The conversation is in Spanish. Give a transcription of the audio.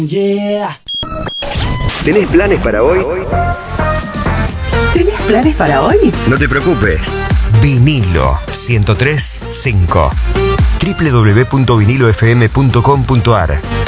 Yeah. ¿Tenés planes para hoy? ¿Tenés planes para hoy? No te preocupes. Vinilo 103.5 www.vinilofm.com.ar